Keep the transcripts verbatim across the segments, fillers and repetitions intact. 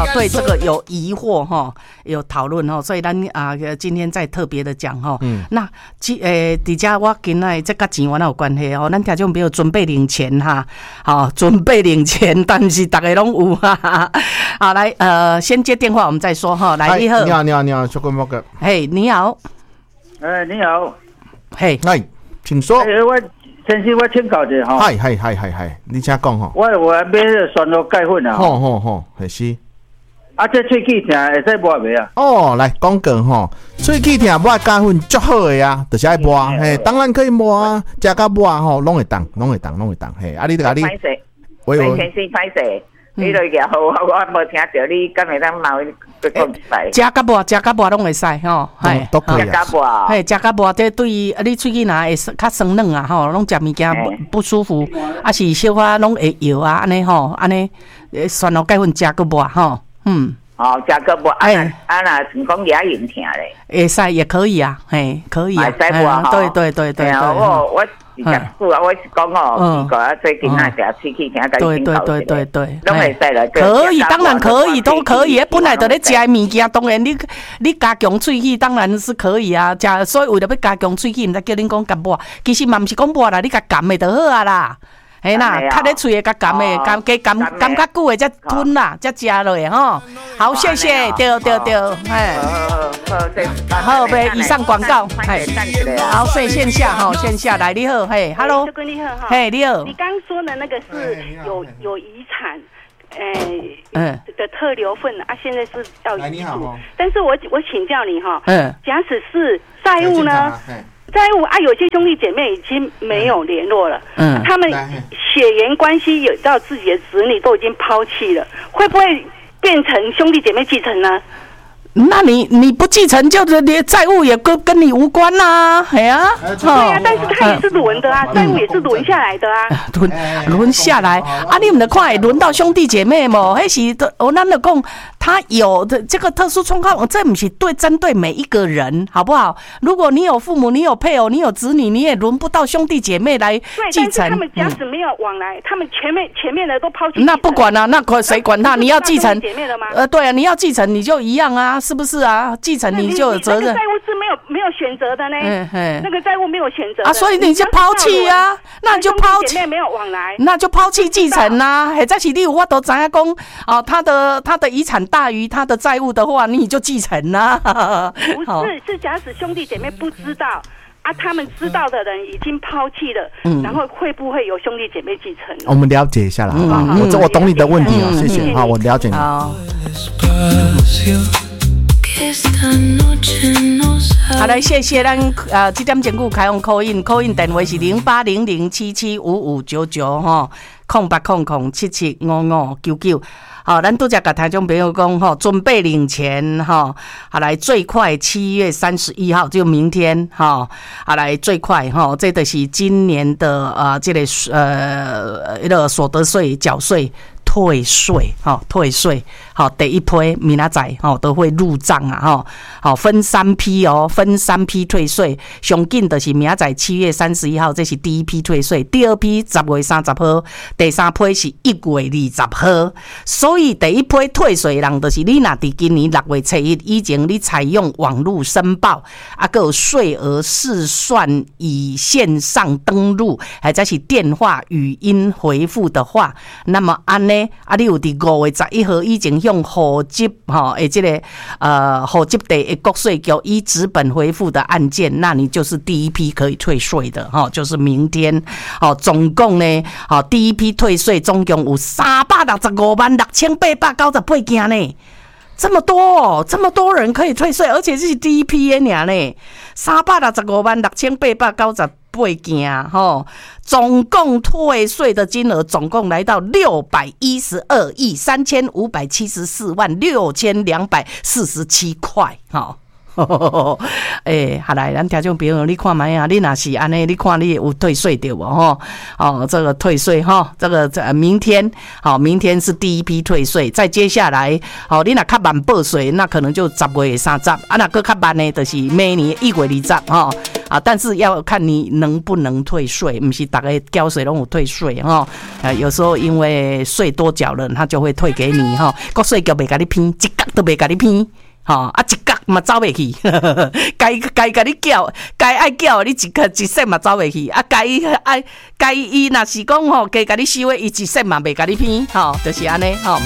对这个有疑惑哈，有讨论哈，所以咱啊今天再特别的讲哈。嗯，那即诶，底下我今仔这甲钱我哪有关系哦？咱听众朋友准备领钱哈，好，准备领钱，但是大家拢有哈。好，来呃，先接电话，我们再说哈。来，你好， 你好，你好，你好，小郭莫哥。 嘿，你好。 哎，你好。 嘿， 哎，请说。 哎，我先生，我请教一下哈。 嗨嗨嗨嗨嗨，你请讲哈。 我我买酸露钙粉啊。 好好好，系是。 啊，这喙齿疼会使抹袂啊？ 哦，来讲讲吼，喙齿疼抹钙粉足好的啊，就是爱抹，嘿，当然可以抹啊，加甲抹吼，拢会当，拢会当，拢会当，嘿，啊，你甲你， 喂喂，先生歹势，你都也好，我无听到你敢会当冒去讲一摆。 加甲抹，加甲抹拢会使吼， 嘿，都可以加甲抹， 嘿，加甲抹，这对于啊，你喙齿若会较酸软啊，吼，拢食物件不舒服，啊是小可拢会摇啊，安尼吼，安尼酸露钙粉加个抹吼。嗯， 哦，加个抹，啊那啊那成讲牙龈疼咧， 会使也可以啊，嘿，可以啊， 会使抹对对对对对。 我我是讲久啊，我是讲哦，奇怪啊，最近啊，食喙齿疼， 对对对对对， 拢会使啦。 可以，当然可以，都可以。本来就咧食物件，当然你你加强喙齿，当然是可以啊。食所以为了要加强喙齿，毋知叫恁讲加抹，其实嘛毋是讲抹啦，你甲含的就好啊啦。嘿啦，卡咧喙的，甲含的，含加含含较久的才吞啦，才食落的吼。好，谢谢，对对对，嘿。好，呗，以上广告，嘿。好，所以线下哈，线下来，你好，嘿 ，Hello， 就跟你好哈， 嘿，你好。 你刚说的那个是有有遗产，诶，嗯的特留份啊，现在是要遗嘱，但是我我请教你哈，嗯，假使是债务呢？债务啊，有些兄弟姐妹已经没有联络了，嗯，他们血缘关系有到自己的子女都已经抛弃了，会不会变成兄弟姐妹继承呢？ 那你你不继承，就连债务也跟跟你无关呐，哎呀， 对啊，但是他也是轮的啊，债务也是轮下来的啊， 轮轮下来啊，你们的快轮到兄弟姐妹嘛，那是我咱就讲，他有的这个特殊状况，这不是对针对每一个人，好不好？如果你有父母，你有配偶，你有子女，你也轮不到兄弟姐妹来继承。 对，但是他们假使没有往来，他们前面前面的都抛弃。 那不管了，那谁管他？你要继承姐妹了吗？ 呃，对啊，你要继承你就一样啊。是不是啊？继承你就有责任。 那个债务是没有没有选择的呢。嗯嗯。那个债务没有选择啊，所以你就抛弃啊，那你就抛弃。 姐妹没有往来， 那就抛弃继承啦。或者是你有我都知影讲哦，他的他的遗产大于他的债务的话，你就继承啦。 不是，是假使兄弟姐妹不知道啊，他们知道的人已经抛弃了，嗯，然后会不会有兄弟姐妹继承？ 我们了解一下啦，好吧？我我懂你的问题哦，谢谢。好，我了解你。 好。好来，谢谢咱呃，这点钟久开用 call in， call in 电话是零八零零七七五五九九哈，空八空空七七五五九九。好，咱拄则甲听众朋友讲吼，准备领钱哈，好来最快七月三十一号就明天哈，好来最快哈，这就是今年的呃这个呃一个所得税缴税。退税，哈，退税，好，第一批明仔载，哈，都会入账啊，哈，好，分三批哦，分三批退税，上紧的是明仔载七月三十一号，这是第一批退税，第二批十月三十号，第三批是一月二十号，所以第一批退税的人，就是你若伫今年六月初一以前，你采用网络申报，啊，还有税额试算以线上登录，或者是电话语音回复的话，那么安呢？啊，你有伫五月十一号以前向户籍吼，诶，这个呃户籍地的国税局以纸本回复的案件，那你就是第一批可以退税的哈，就是明天哦，总共呢，好第一批退税总共有三百六十五万六千八百九十八件呢。这么多哦，这么多人可以退税，而且这是第一批的呢，三百六十五万六千八百九十八件吼，总共退税的金额总共来到六百一十二亿三千五百七十四万六千两百四十七块，哈。 诶，好来，咱听众朋友，你看卖啊，你若是安尼，你看你有退税对无吼？哦，这个退税哈，这个这明天好，明天是第一批退税，再接下来好，你若较慢报税，那可能就十月三十，啊，那个较慢呢，就是明年一月二十哈。啊，但是要看你能不能退税，不是大家交税拢有退税哈。呃，有时候因为税多缴了，他就会退给你哈。国税局袂甲你偏，一角都袂甲你偏。吼、哦、啊一角嘛走袂去，该该甲你缴，该爱缴你一个一銭嘛走袂去，啊该爱该伊若是讲吼，该甲你收的伊一銭嘛袂甲你偏，吼、哦，就是安尼吼。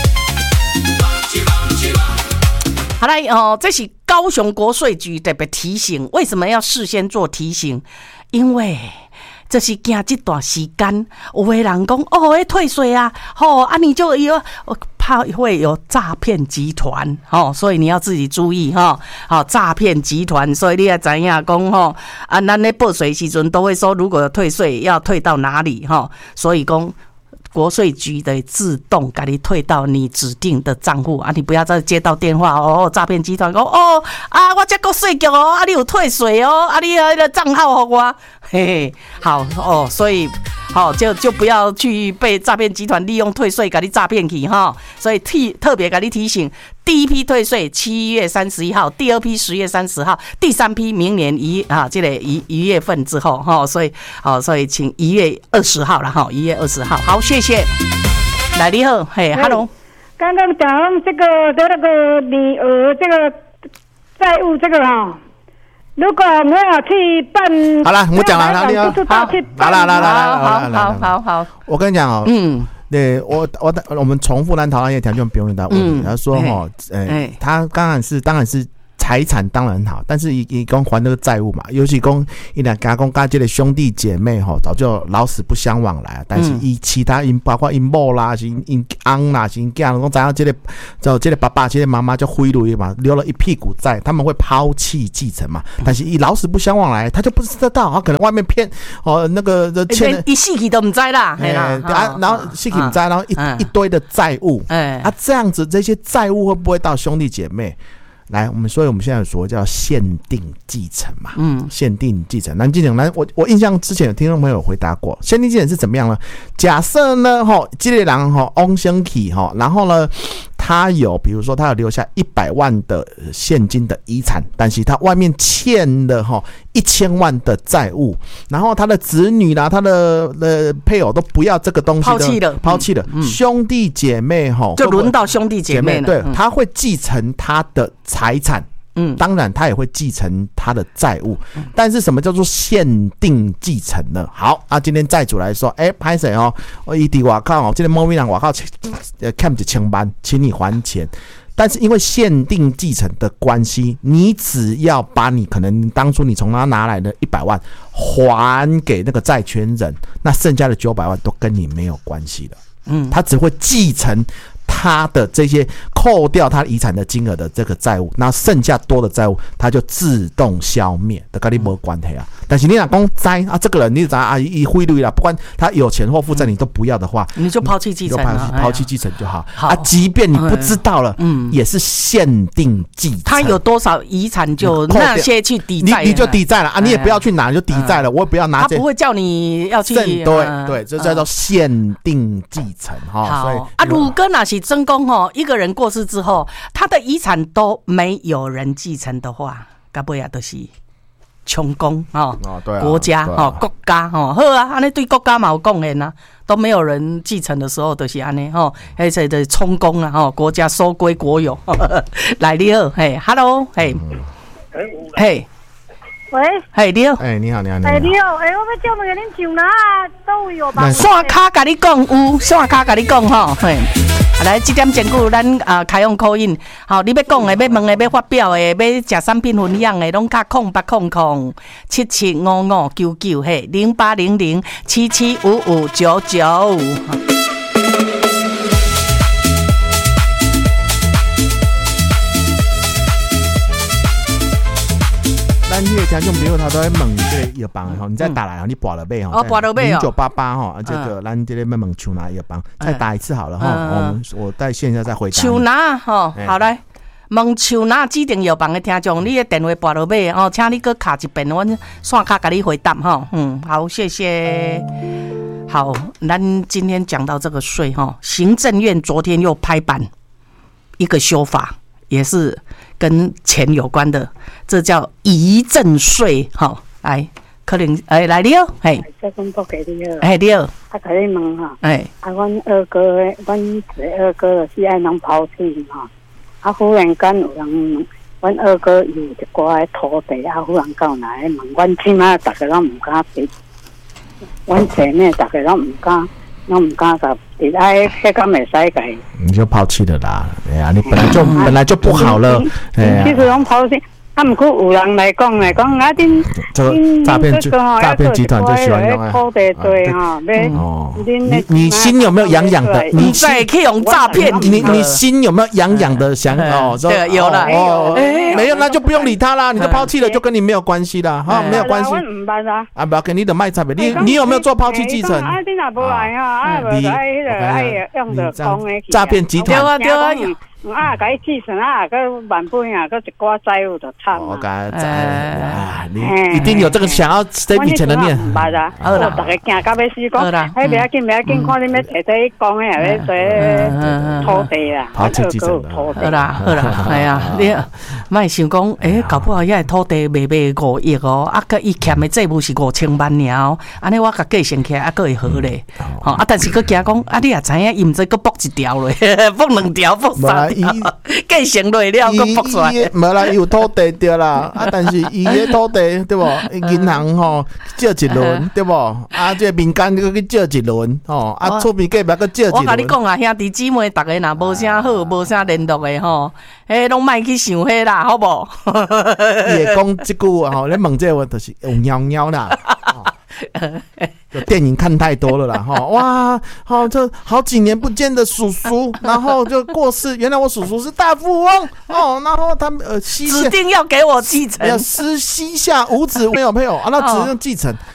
好来哦，这是高雄国税局特别提醒，为什么要事先做提醒？因为这是惊这段时间，有的人讲哦，迄退税啊，吼、哦、啊，你就有怕会有诈骗集团，吼、哦，所以你要自己注意哈，好、哦，诈骗集团，所以你要知影讲吼，啊，咱咧报税时阵都会说，如果退税要退到哪里哈、哦，所以讲。国税局的自动给你退到你指定的账户啊！你不要再接到电话哦，诈骗集团讲哦啊，我这国税局哦，啊你有退税哦，啊你那个账号给我，嘿嘿，好哦，所以好就就不要去被诈骗集团利用退税给你诈骗去哈，所以提特别给你提醒，第一批退税七月三十一号，第二批十月三十号，第三批明年一啊这个一一月份之后哈，所以好，所以请一月二十号了哈，一月二十号，好，谢谢。来你好，嘿 ，Hello。 刚刚讲这个的那个女儿这个债务这个哈，如果我要去办， 好了，我讲了，哪里啊？ 好， 好了，来来来， 好好好好， 我跟你讲哦， 嗯。 对我我我们重复咱讨论一个条件不用的问题，他说哈，呃，他当然是当然是财产当然很好，但是伊伊讲还那个债务嘛，尤其讲伊俩家讲家这个兄弟姐妹吼，早就老死不相往来，但是伊其他因包括因某啦，是因翁啦，是因囝，讲知影这个就这个爸爸、这个妈妈就挥泪嘛，留了一屁股债，他们会抛弃继承嘛，但是伊老死不相往来，他就不知道，他可能外面骗哦那个欠的， 一死去都唔知啦， 哎啊，然后死去唔知，然后一一堆的债务，哎啊这样子这些债务会不会到兄弟姐妹？来，我们所以我们现在有所谓叫限定继承嘛，嗯，限定继承。那继承，来，我我印象之前有听众朋友回答过，限定继承是怎么样呢？假设呢，哈，这个人哈翁生起哈，然后呢，他有比如说他有留下一百万的现金的遗产，但是他外面欠了哈一千万的债务，然后他的子女啦，他的的配偶都不要这个东西， 抛弃了， 抛弃了，嗯、兄弟姐妹哈， 就轮到兄弟姐妹了， 对，他会继承他的财产。嗯，当然他也会继承他的债务，但是什么叫做限定继承呢？好啊，今天债主来说，哎，拍谁哦？我一滴外靠哦，这个猫咪人外靠欠一千万，请你还钱。但是因为限定继承的关系，你只要把你可能当初你从他拿来的一百万还给那个债权人，那剩下的九百万都跟你没有关系了。嗯，他只会继承他的这些扣掉他遗产的金额的这个债务，那剩下多的债务他就自动消灭，都跟你没关系啊。但是你若讲债啊，这个人你知道啊，一汇率啦，不管他有钱或负债，你都不要的话， 你就抛弃继承啊， 抛弃继承就好。好啊，即便你不知道了，嗯，也是限定继承。 他有多少遗产就那些去抵债， 你你就抵债了啊，你也不要去拿，你就抵债了，我也不要拿。 他不会叫你要去， 对对，这叫做限定继承哈。所以啊，如果那是真公哦，一个人过世之后，他的遗产都没有人继承的话，该不要都是穷公哦，国家哦，国家哦，好啊，安尼对国家嘛有贡献啊，都没有人继承的时候，就是安尼吼，而且的充公啊，吼，国家收归国有。来你好，嘿 ，Hello， 嘿，嘿。 喂， 嘿，你好，哎，你好，你好， 哎，你好，哎，我要叫问下恁上哪都有吧？ 线卡甲你讲有，线卡甲你讲吼，嘿，来，这点前句咱啊开用call in，好，你要讲的、要问的、要发表的、要食产品分享的，拢卡空八空空七七五五九九，嘿，零八零零七七五五九九。 咱迄个听众朋友他都在问这个药房吼，你再打来吼，你拨了背吼， 哦，拨了背哦， 零九八八吼，这个咱这个问问秋拿药房，再打一次好了哈，我们我在线下再回答。 秋拿哈，好来， 问树哪指定药房的听众，你的电话拨落尾哦，请你搁卡一遍，阮线卡给你回答哈。嗯，好，谢谢。好，咱今天讲到这个税哈，行政院昨天又拍板一个修法，也是跟钱有关的，这叫遗赠税哈。来，可能哎来了，嘿， 这公布给你了， 哎了， 啊，给你问哈， 哎， 啊，阮二哥，阮一二哥是爱人抛弃哈，啊，忽然间有人，阮二哥有一寡土地，啊，忽然间来问，阮起码大家拢唔敢俾，阮姐妹大家拢唔敢，拢唔敢甲，伫爱迄个袂使甲。 你就抛弃了啦，哎呀，你本来就本来就不好了，哎其实拢抛弃。啊，毋过有人来讲来讲，啊，恁这个诈骗诈骗集团就喜欢用啊。 土地对哈， 哦，你你心有没有痒痒的？你再可以用诈骗， 你你心有没有痒痒的想哦？ 对，有了哦，没有那就不用理他啦，你都抛弃了，就跟你没有关系啦，哈，没有关系。啊，不要跟你的卖差别，你你有没有做抛弃继承？ 啊，你若无来哈，啊，无爱迄个爱用着讲的诈骗集团。 对啊对啊。 啊，甲伊继承啊，个万本啊，个一寡债务就惨我讲啊，你一定有这个想要这笔钱的念。 捌啦，好啦，大家惊到要死讲，哎，不要紧，不要紧，看你要提提讲诶，啊，要做土地啦， 抛弃继承。 好啦，好啦，哎呀，你莫想讲，诶，搞不好遐土地卖卖五亿哦，啊，个伊欠的债务是五千万尔哦，安尼我甲计算起来，啊，个会好咧，吼，啊，但是个惊讲，啊，你也知影，伊毋知个剥一条咧，剥两条，剥三。计成落了，佮剥出来。 无啦，有土地对啦，啊，但是伊个土地对无？银行吼借一轮对无？啊，这民间佮去借一轮吼，啊，厝边隔壁佮借一轮。 我甲你讲啊，兄弟姊妹，逐个若无啥好，无啥联络的吼，诶，拢莫去想迄啦，好无？ 伊会讲即句吼，你问这话就是有喵喵啦。就电影看太多了啦，哈哇，好这好几年不见的叔叔，然后就过世。原来我叔叔是大富翁哦，然后他们呃膝下指定要给我继承， 要私膝下无子没有配偶啊，那只能继承。